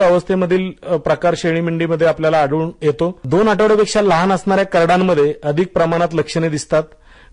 अवस्थेमधील प्रकार शेळी मेंढीमध्ये आपल्याला आढळून येतो. 2 आठवड्यापेक्षा लहान असणाऱ्या करडांमध्ये अधिक प्रमाणात लक्षणे दिसतात.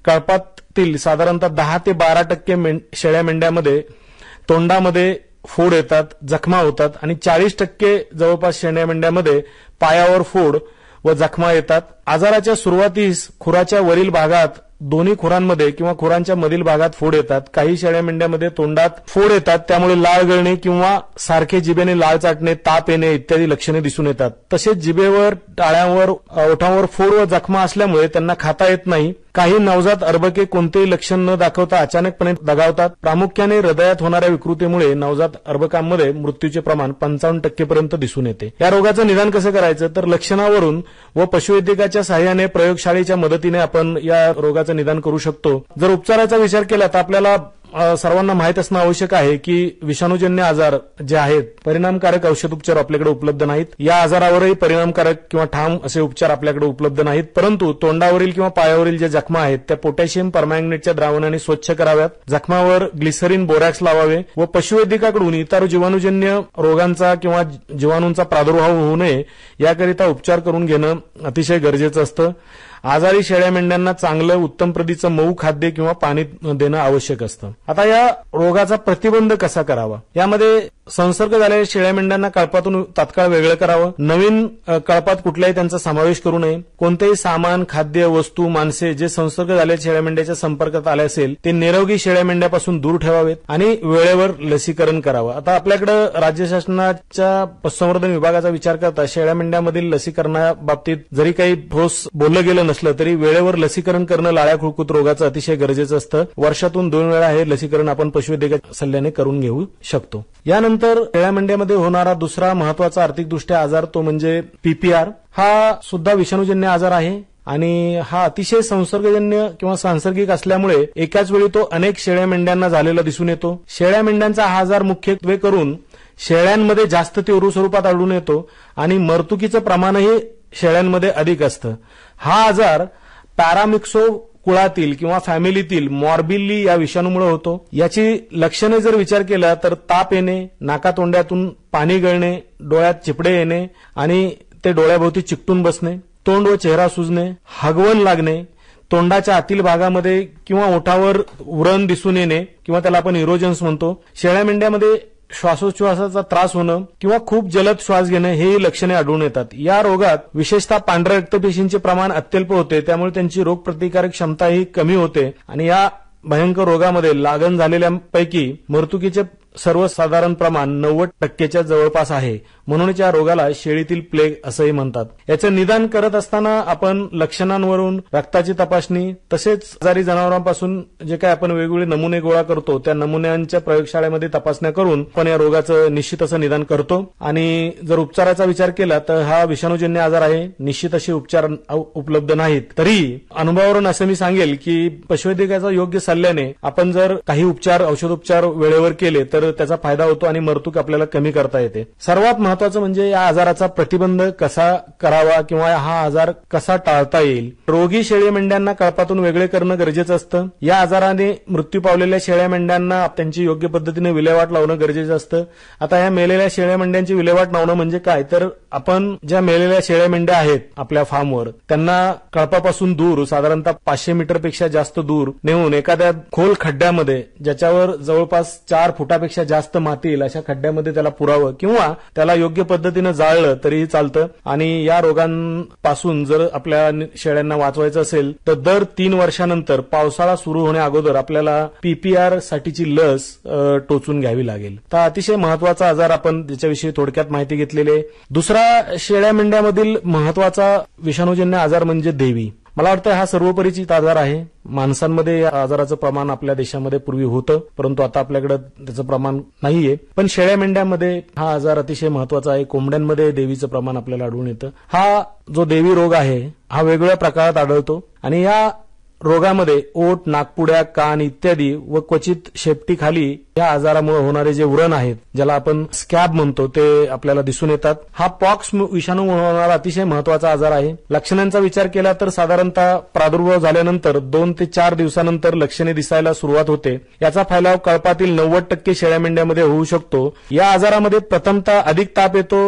कळपातील साधारणतः 10 ते 12% शेळ्या मेंढ्यामध्ये तोंडामध्ये फोड येतात, जखमा होतात आणि 40% जवळपास शेळ्या मेंढ्यामध्ये पायावर फोड व जखमा येतात. आजाराच्या सुरुवातीस खुराच्या वरील भागात दोन्ही खुरांमध्ये किंवा खुरांच्या मधील भागात फोड येतात. काही शेळ्या मेंढ्यामध्ये तोंडात फोड येतात, त्यामुळे लाळ गळणे किंवा सारखे जिभेने लाळ चाटणे, ताप येणे इत्यादी लक्षणे दिसून येतात. तसेच जिभेवर, टाळ्यांवर, ओठांवर फोड व जखमा असल्यामुळे त्यांना खाता येत नाही. काही नवजात अर्भके कोणतेही लक्षण न दाखवता अचानकपणे दगावतात. प्रामुख्याने हृदयात होणाऱ्या विकृतीमुळे नवजात अर्भकांमध्ये मृत्यूचे प्रमाण 55% पर्यंत दिसून येते. या रोगाचं निदान कसं करायचं तर लक्षणावरून व पशुवैद्यकाच्या सहाय्याने प्रयोगशाळेच्या मदतीने आपण या रोगाचं निदान करू शकतो. जर उपचाराचा विचार केला तर आपल्याला सर्वांना माहित असणं आवश्यक आहे की विषाणूजन्य आजार जे आहेत परिणामकारक औषधोपचार आपल्याकडे उपलब्ध नाहीत. या आजारावरही परिणामकारक किंवा ठाम असे उपचार आपल्याकडे उपलब्ध नाहीत. परंतु तोंडावरील किंवा पायावरील ज्या जखमा आहेत त्या पोटॅशियम परमॅंगनेटच्या द्रावणाने स्वच्छ कराव्यात. जखमावर ग्लिसरीन बोरॅक्स लावावे व पशुवैद्यकाकडून इतर जीवाणूजन्य रोगांचा किंवा जीवाणूंचा प्रादुर्भाव होऊ नये याकरिता उपचार करून घेणं अतिशय गरजेचं असतं. आजारी शेळ्या मेंढ्यांना चांगलं उत्तम प्रतीचं मऊ खाद्य किंवा पाणी देणं आवश्यक असतं. आता या रोगाचा प्रतिबंध कसा करावा, यामध्ये संसर्ग झालेल्या शेळ्या मेंढ्यांना कळपातून तात्काळ वेगळं करावं. नवीन कळपात कुठलाही त्यांचा समावेश करू नये. कोणतेही सामान, खाद्य, वस्तू, माणसे जे संसर्ग झालेल्या शेळ्या मेंढ्याच्या संपर्कात आले असेल ते निरोगी शेळ्या मेंढ्यापासून दूर ठेवावेत आणि वेळेवर लसीकरण करावं. आता आपल्याकडे राज्य शासनाच्या पशुसंवर्धन विभागाचा विचार करता शेळ्या मेंढ्यामधील लसीकरणाबाबतीत जरी काही ठोस बोललं गेलं नसलं तरी वेळेवर लसीकरण करणं लाळ्या खुळकुत रोगाचं अतिशय गरजेचं असतं. वर्षातून 2 वेळा हे लसीकरण आपण पशुवैद्यकाच्या सल्ल्याने करून घेऊ शकतो. यानंतर शेळ्या मेंढ्यामध्ये होणारा दुसरा महत्वाचा आर्थिकदृष्ट्या आजार तो म्हणजे पीपीआर. हा सुद्धा विषाणूजन्य आजार आहे आणि हा अतिशय संसर्गजन्य किंवा सांसर्गिक असल्यामुळे एकाच वेळी तो अनेक शेळ्या मेंढ्यांना झालेला दिसून येतो. शेळ्या मेंढ्यांचा हा आजार मुख्यत्वे करून शेळ्यांमध्ये जास्त तीव्र स्वरूपात आढळून येतो आणि मरतुकीचं प्रमाणही शेळ्यांमध्ये अधिक असतं. हा आजार पॅरामिक्सो कुळातील किंवा फॅमिलीतील मॉर्बिली या विषाणूमुळे होतो. याची लक्षणे जर विचार केला तर ताप येणे, नाकातोंड्यातून पाणी गळणे, डोळ्यात चिपडे येणे आणि ते डोळ्याभोवती चिकटून बसणे, तोंड व चेहरा सुजणे, हगवण लागणे, तोंडाच्या आतील भागामध्ये किंवा ओठावर व्रण दिसून येणे किंवा त्याला आपण इरोजन्स म्हणतो. शेळ्या मेंढ्यामध्ये श्वासोच्छवासाचा त्रास होणं किंवा खूप जलद श्वास घेणं हे लक्षणे आढळून येतात. या रोगात विशेषतः पांढऱ्या रक्तपेशींचे प्रमाण अत्यल्प होते, त्यामुळे त्यांची रोगप्रतिकारक क्षमता ही कमी होते आणि या भयंकर रोगामध्ये लागण झालेल्यांपैकी मृत्यूचे सर्वसाधारण प्रमाण 90% जवळपास आहे. म्हणूनच या रोगाला शेळीतील प्लेग असंही म्हणतात. याचं निदान करत असताना आपण लक्षणांवरून रक्ताची तपासणी तसेच आजारी जनावरांपासून जे काय आपण वेगवेगळे नमुने गोळा करतो त्या नमुन्यांच्या प्रयोगशाळेमध्ये तपासण्या करून आपण या रोगाचं निश्चित असं निदान करतो. आणि जर उपचाराचा विचार केला तर हा विषाणूजन्य आजार आहे, निश्चित असे उपचार उपलब्ध नाहीत. तरी अनुभवावरून असं मी सांगेल की पशुवैद्यकाचा योग्य सल्ल्याने आपण जर काही उपचार औषधोपचार वेळेवर केले तर त्याचा फायदा होतो आणि मरतूक आपल्याला कमी करता येते. सर्वात महत्वाचं म्हणजे या आजाराचा प्रतिबंध कसा करावा किंवा हा आजार कसा टाळता येईल. रोगी शेळी मेंढ्यांना कळपातून वेगळे करणं गरजेचं असतं. या आजाराने मृत्यू पावलेल्या शेळ्या मेंढ्यांना त्यांची योग्य पद्धतीने विल्हेवाट लावणं गरजेचं असतं. आता या मेलेल्या शेळ्या मेंढ्यांची विल्हेवाट लावणं म्हणजे काय तर आपण ज्या मेलेल्या शेळ्या मेंढ्या आहेत आपल्या फार्मवर त्यांना कळपापासून दूर साधारणतः 500 मीटरपेक्षा जास्त दूर नेऊन एखाद्या खोल खड्ड्यामध्ये ज्याच्यावर जवळपास 4 फुटापेक्षा जास्त माती येईल अशा खड्ड्यामध्ये त्याला पुरावं किंवा त्याला योग्य पद्धतीनं जाळलं तरीही चालतं. आणि या रोगांपासून जर आपल्या शेळ्यांना वाचवायचं असेल तर दर 3 वर्षानंतर पावसाळा सुरू होण्या अगोदर आपल्याला पीपीआर साठीची लस टोचून घ्यावी लागेल. तर अतिशय महत्वाचा आजार आपण त्याच्याविषयी थोडक्यात माहिती घेतलेली आहे. दुसरा शेळ्या मेंढ्यामधील महत्वाचा विषाणूजन्य आजार म्हणजे देवी. मला वाटतं हा सर्वपरिचित आजार आहे. माणसांमध्ये या आजाराचं प्रमाण आपल्या देशामध्ये पूर्वी होतं, परंतु आता आपल्याकडे त्याचं प्रमाण नाहीये. पण शेळ्या मेंढ्यांमध्ये हा आजार अतिशय महत्वाचा आहे. कोंबड्यांमध्ये देवीचं प्रमाण आपल्याला आढळून येतं. हा जो देवी रोग आहे हा वेगवेगळ्या प्रकारात आढळतो आणि या रोगामध्ये ओठ, नाकपुड्या, कान इत्यादी व क्वचित शेपटीखाली या आजारामुळे होणारे जे व्रण आहेत, ज्याला आपण स्कॅब म्हणतो, ते आपल्याला दिसून येतात. हा पॉक्स विषाणूमुळे होणारा अतिशय महत्वाचा आजार आहे. लक्षणांचा विचार केला तर साधारणतः प्रादुर्भाव झाल्यानंतर 2 ते 4 दिवसानंतर लक्षणे दिसायला सुरुवात होते. याचा फैलाव कळपातील 90% शेळ्या मेंढ्यामध्ये होऊ शकतो. या आजारामध्ये प्रथमतः अधिक ताप येतो,